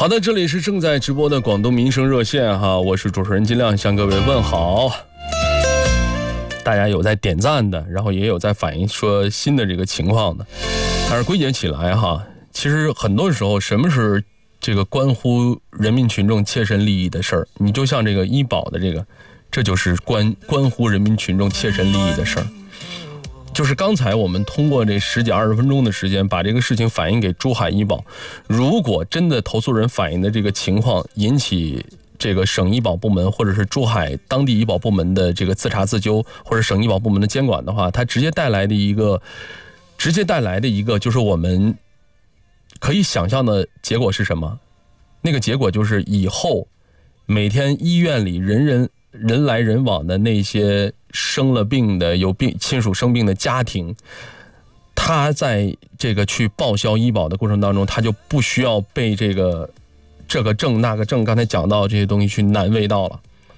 好的，这里是正在直播的广东民生热线哈，我是主持人金亮，向各位问好。大家有在点赞的，然后也有在反映说新的这个情况的，但是归结起来哈，其实很多时候什么是这个关乎人民群众切身利益的事儿，你就像这个医保的这就是关乎人民群众切身利益的事儿。就是刚才我们通过这10几20分钟的时间把这个事情反映给珠海医保，如果真的投诉人反映的这个情况引起这个省医保部门或者是珠海当地医保部门的这个自查自纠，或者省医保部门的监管的话，它直接带来的一个就是我们可以想象的结果是什么？那个结果就是以后每天医院里人来人往的那些生了病的有亲属生病的家庭，他在这个去报销医保的过程当中，他就不需要被这个证那个证刚才讲到这些东西去难为到了。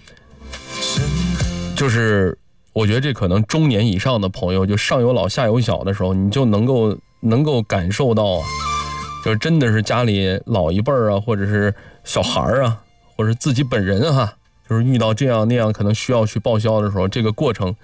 就是我觉得这可能中年以上的朋友，就上有老下有小的时候，你就能够感受到啊，就是真的是家里老一辈啊，或者是小孩啊，或者是自己本人哈，就是遇到这样那样可能需要去报销的时候，这个过程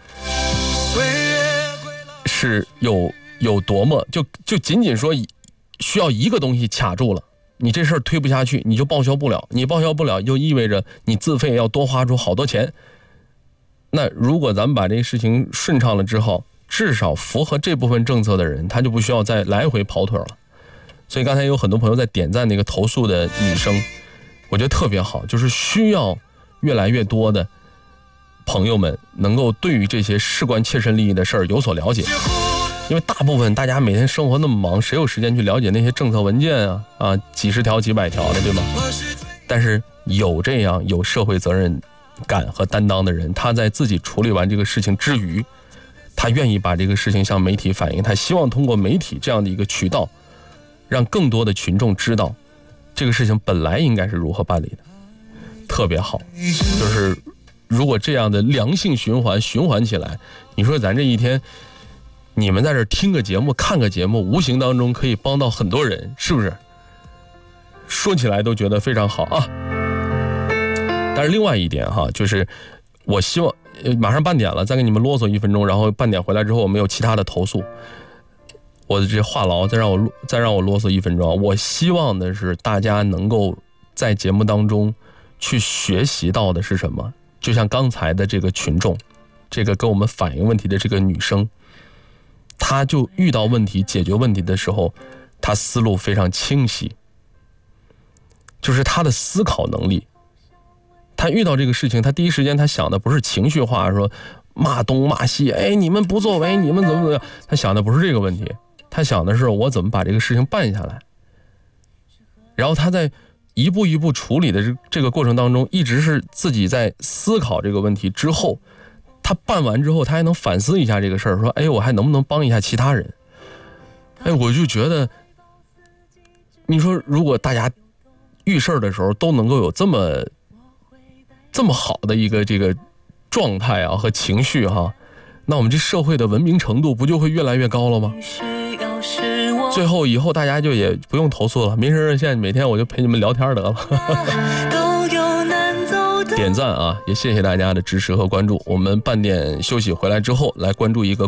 是有多么就仅仅说需要一个东西卡住了，你这事儿推不下去，你就报销不了，你报销不了就意味着你自费要多花出好多钱。那如果咱们把这个事情顺畅了之后，至少符合这部分政策的人，他就不需要再来回跑腿了。所以刚才有很多朋友在点赞那个投诉的女生，我觉得特别好，就是需要越来越多的朋友们能够对于这些事关切身利益的事儿有所了解，因为大部分大家每天生活那么忙，谁有时间去了解那些政策文件啊几十条几百条的，对吗？但是有这样有社会责任感和担当的人，他在自己处理完这个事情之余，他愿意把这个事情向媒体反映，他希望通过媒体这样的一个渠道，让更多的群众知道这个事情本来应该是如何办理的，特别好。就是如果这样的良性循环起来，你说咱这一天你们在这听个节目看个节目，无形当中可以帮到很多人，是不是？说起来都觉得非常好啊。但是另外一点哈，就是我希望马上半点了，再给你们啰嗦1分钟，然后半点回来之后我们有其他的投诉，我的这话痨再让我啰嗦1分钟。我希望的是大家能够在节目当中去学习到的是什么，就像刚才的这个群众，这个跟我们反映问题的这个女生，她就遇到问题解决问题的时候，她思路非常清晰，就是她的思考能力，她遇到这个事情，她第一时间她想的不是情绪化，说骂东骂西，哎，你们不作为，你们怎么样，她想的不是这个问题，她想的是我怎么把这个事情办下来。然后她在一步一步处理的这个过程当中，一直是自己在思考这个问题之后，她办完之后，她还能反思一下这个事儿，说哎，我还能不能帮一下其他人。哎，我就觉得你说如果大家遇事儿的时候都能够有这么好的一个这个状态啊和情绪哈，那我们这社会的文明程度不就会越来越高了吗？最后以后大家就也不用投诉了，民生热线每天我就陪你们聊天得了。点赞啊，也谢谢大家的支持和关注。我们半点休息回来之后，来关注一个